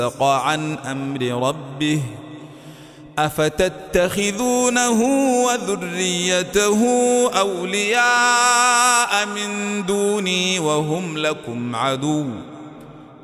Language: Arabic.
ففسق عن أمر ربه أفتتخذونه وذريته أولياء من دوني وهم لكم عدو